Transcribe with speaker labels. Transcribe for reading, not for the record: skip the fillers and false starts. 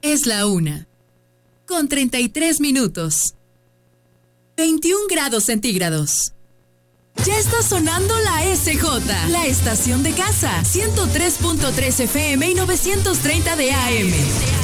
Speaker 1: Es la 1:33. 21 grados centígrados. Ya está sonando la SJ, la estación de casa, 103.3 FM y 930 de AM.